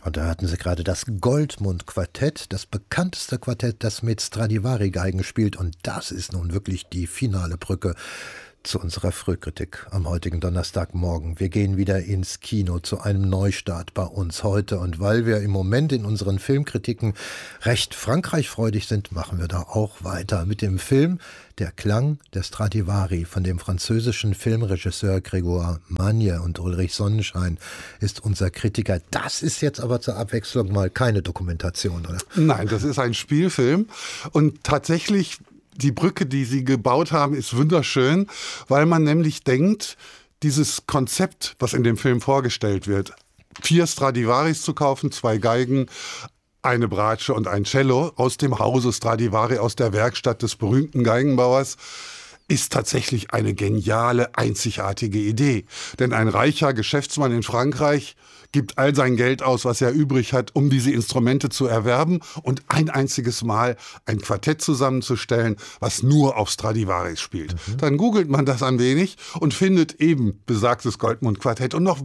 Und da hatten Sie gerade das Goldmund-Quartett, das bekannteste Quartett, das mit Stradivari-Geigen spielt. Und das ist nun wirklich die finale Brücke zu unserer Frühkritik am heutigen Donnerstagmorgen. Wir gehen wieder ins Kino zu einem Neustart bei uns heute. Und weil wir im Moment in unseren Filmkritiken recht frankreichfreudig sind, machen wir da auch weiter mit dem Film Der Klang der Stradivari von dem französischen Filmregisseur Grégoire Magne und Ulrich Sonnenschein ist unser Kritiker. Das ist jetzt aber zur Abwechslung mal keine Dokumentation, oder? Nein, das ist ein Spielfilm und tatsächlich die Brücke, die Sie gebaut haben, ist wunderschön, weil man nämlich denkt, dieses Konzept, was in dem Film vorgestellt wird, 4 Stradivaris zu kaufen, 2 Geigen, eine Bratsche und ein Cello aus dem Hause Stradivari, aus der Werkstatt des berühmten Geigenbauers, ist tatsächlich eine geniale, einzigartige Idee. Denn ein reicher Geschäftsmann in Frankreich gibt all sein Geld aus, was er übrig hat, um diese Instrumente zu erwerben und ein einziges Mal ein Quartett zusammenzustellen, was nur auf Stradivaris spielt. Dann googelt man das ein wenig und findet eben besagtes Goldmund-Quartett und noch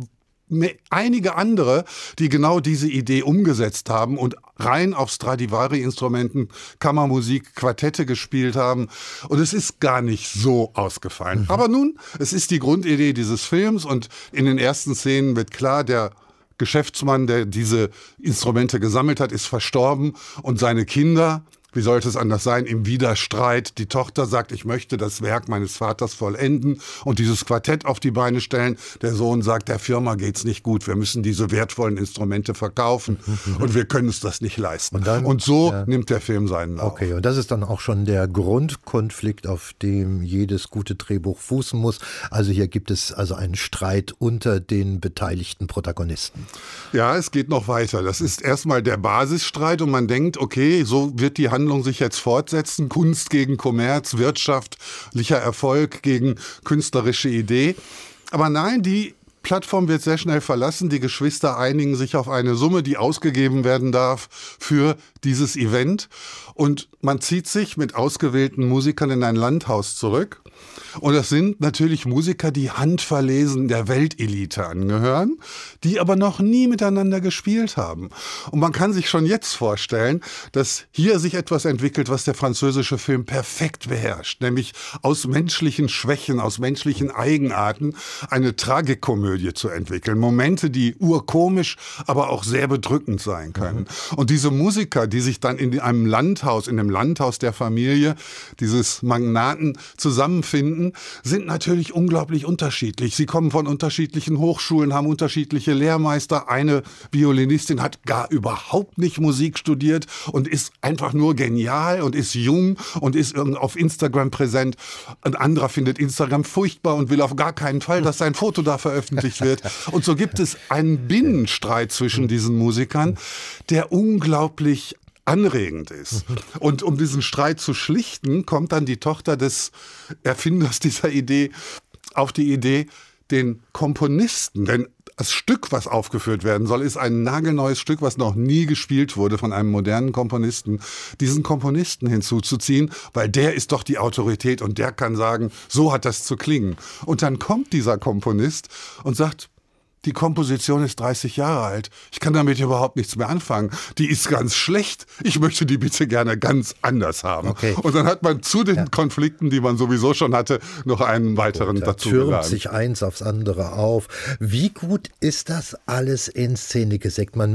einige andere, die genau diese Idee umgesetzt haben und rein auf Stradivari-Instrumenten Kammermusik, Quartette gespielt haben. Und es ist gar nicht so ausgefallen. Aber nun, es ist die Grundidee dieses Films und in den ersten Szenen wird klar, der Geschäftsmann, der diese Instrumente gesammelt hat, ist verstorben und seine Kinder, wie sollte es anders sein, im Widerstreit. Die Tochter sagt, ich möchte das Werk meines Vaters vollenden und dieses Quartett auf die Beine stellen. Der Sohn sagt, der Firma geht's nicht gut, wir müssen diese wertvollen Instrumente verkaufen und wir können uns das nicht leisten. Und so nimmt der Film seinen Lauf. Okay, und das ist dann auch schon der Grundkonflikt, auf dem jedes gute Drehbuch fußen muss. Also hier gibt es also einen Streit unter den beteiligten Protagonisten. Ja, es geht noch weiter. Das ist erstmal der Basisstreit und man denkt, okay, so wird die Handlung sich jetzt fortsetzen. Kunst gegen Kommerz, wirtschaftlicher Erfolg gegen künstlerische Idee. Aber nein, die Plattform wird sehr schnell verlassen. Die Geschwister einigen sich auf eine Summe, die ausgegeben werden darf für dieses Event. Und man zieht sich mit ausgewählten Musikern in ein Landhaus zurück. Und das sind natürlich Musiker, die handverlesen der Weltelite angehören, die aber noch nie miteinander gespielt haben. Und man kann sich schon jetzt vorstellen, dass hier sich etwas entwickelt, was der französische Film perfekt beherrscht, nämlich aus menschlichen Schwächen, aus menschlichen Eigenarten eine Tragikomödie zu entwickeln. Momente, die urkomisch, aber auch sehr bedrückend sein können. Und diese Musiker, die sich dann in einem Landhaus, in dem Landhaus der Familie dieses Magnaten zusammenfinden, sind natürlich unglaublich unterschiedlich. Sie kommen von unterschiedlichen Hochschulen, haben unterschiedliche Lehrmeister. Eine Violinistin hat gar überhaupt nicht Musik studiert und ist einfach nur genial und ist jung und ist auf Instagram präsent. Ein anderer findet Instagram furchtbar und will auf gar keinen Fall, dass sein Foto da veröffentlicht wird. Und so gibt es einen Binnenstreit zwischen diesen Musikern, der unglaublich anregend ist. Und um diesen Streit zu schlichten, kommt dann die Tochter des Erfinders dieser Idee auf die Idee, den Komponisten, denn das Stück, was aufgeführt werden soll, ist ein nagelneues Stück, was noch nie gespielt wurde von einem modernen Komponisten, diesen Komponisten hinzuzuziehen, weil der ist doch die Autorität und der kann sagen, so hat das zu klingen. Und dann kommt dieser Komponist und sagt, die Komposition ist 30 Jahre alt. Ich kann damit überhaupt nichts mehr anfangen. Die ist ganz schlecht. Ich möchte die bitte gerne ganz anders haben. Okay. Und dann hat man zu den Konflikten, die man sowieso schon hatte, noch einen weiteren dazu geladen. Da türmt sich eins aufs andere auf. Wie gut ist das alles in Szene gesetzt? Man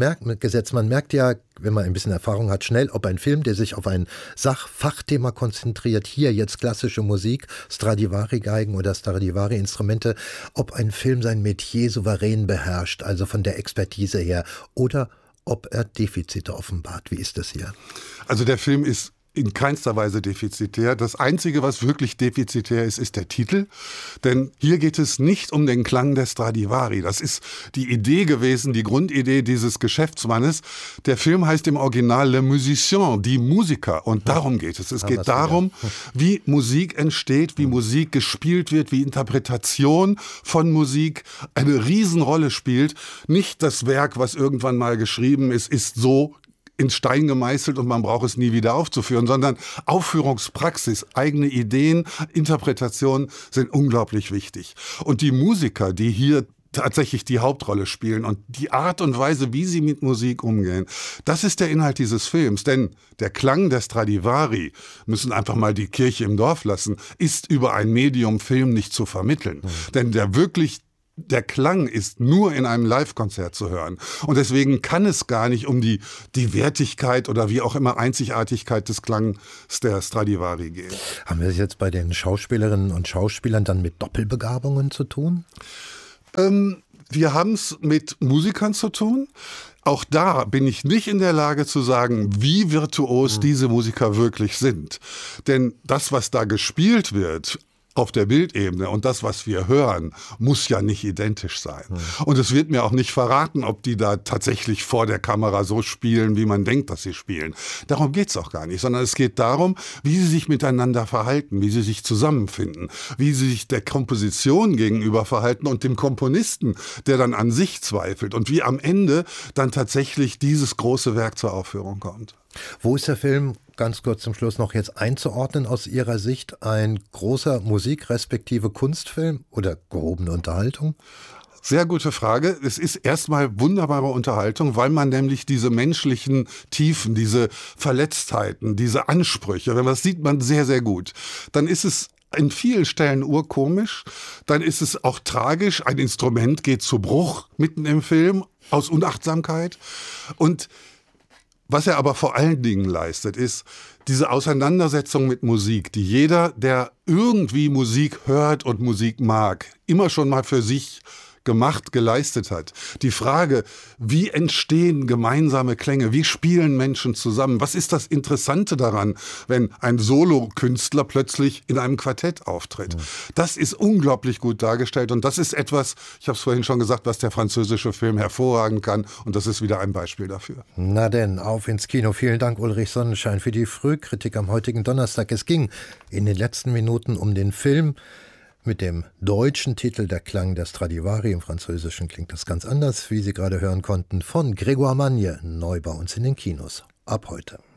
merkt ja, wenn man ein bisschen Erfahrung hat, schnell, ob ein Film, der sich auf ein Fachthema konzentriert, hier jetzt klassische Musik, Stradivari-Geigen oder Stradivari-Instrumente, ob ein Film sein Metier souverän beherrscht, also von der Expertise her, oder ob er Defizite offenbart. Wie ist das hier? Also der Film ist in keinster Weise defizitär. Das Einzige, was wirklich defizitär ist, ist der Titel. Denn hier geht es nicht um den Klang der Stradivari. Das ist die Idee gewesen, die Grundidee dieses Geschäftsmannes. Der Film heißt im Original Le Musicien, die Musiker. Und darum geht es. Es geht darum, wie Musik entsteht, wie Musik gespielt wird, wie Interpretation von Musik eine Riesenrolle spielt. Nicht das Werk, was irgendwann mal geschrieben ist so in Stein gemeißelt und man braucht es nie wieder aufzuführen, sondern Aufführungspraxis, eigene Ideen, Interpretationen sind unglaublich wichtig. Und die Musiker, die hier tatsächlich die Hauptrolle spielen und die Art und Weise, wie sie mit Musik umgehen, das ist der Inhalt dieses Films. Denn der Klang der Stradivari, müssen einfach mal die Kirche im Dorf lassen, ist über ein Medium Film nicht zu vermitteln. Denn der Klang ist nur in einem Live-Konzert zu hören. Und deswegen kann es gar nicht um die Wertigkeit oder wie auch immer Einzigartigkeit des Klangs der Stradivari gehen. Haben wir es jetzt bei den Schauspielerinnen und Schauspielern dann mit Doppelbegabungen zu tun? Wir haben es mit Musikern zu tun. Auch da bin ich nicht in der Lage zu sagen, wie virtuos diese Musiker wirklich sind. Denn das, was da gespielt wird auf der Bildebene und das, was wir hören, muss ja nicht identisch sein. Und es wird mir auch nicht verraten, ob die da tatsächlich vor der Kamera so spielen, wie man denkt, dass sie spielen. Darum geht's auch gar nicht, sondern es geht darum, wie sie sich miteinander verhalten, wie sie sich zusammenfinden, wie sie sich der Komposition gegenüber verhalten und dem Komponisten, der dann an sich zweifelt und wie am Ende dann tatsächlich dieses große Werk zur Aufführung kommt. Wo ist der Film, ganz kurz zum Schluss noch jetzt einzuordnen aus Ihrer Sicht, ein großer Musik- respektive Kunstfilm oder gehobene Unterhaltung? Sehr gute Frage. Es ist erstmal wunderbare Unterhaltung, weil man nämlich diese menschlichen Tiefen, diese Verletztheiten, diese Ansprüche, wenn man das sieht man sehr, sehr gut. Dann ist es in vielen Stellen urkomisch, dann ist es auch tragisch. Ein Instrument geht zu Bruch mitten im Film aus Unachtsamkeit. Und was er aber vor allen Dingen leistet, ist diese Auseinandersetzung mit Musik, die jeder, der irgendwie Musik hört und Musik mag, immer schon mal für sich gemacht, geleistet hat. Die Frage, wie entstehen gemeinsame Klänge? Wie spielen Menschen zusammen? Was ist das Interessante daran, wenn ein Solokünstler plötzlich in einem Quartett auftritt? Das ist unglaublich gut dargestellt und das ist etwas, ich habe es vorhin schon gesagt, was der französische Film hervorragen kann und das ist wieder ein Beispiel dafür. Na denn, auf ins Kino. Vielen Dank, Ulrich Sonnenschein, für die Frühkritik am heutigen Donnerstag. Es ging in den letzten Minuten um den Film mit dem deutschen Titel Der Klang der Stradivari. Im Französischen klingt das ganz anders, wie Sie gerade hören konnten, von Grégoire Magne, neu bei uns in den Kinos. Ab heute.